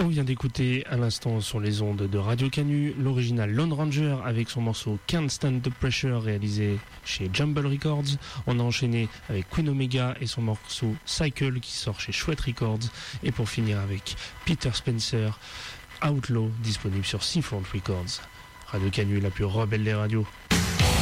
On vient d'écouter à l'instant sur les ondes de Radio Canu l'original Lone Ranger avec son morceau Can't Stand the Pressure réalisé chez Jumble Records. On a enchaîné avec Queen Omega et son morceau Cycle qui sort chez Chouette Records. Et pour finir avec Peter Spencer, Outlaw, disponible sur Seafront Records. Radio Canu, la plus rebelle des radios.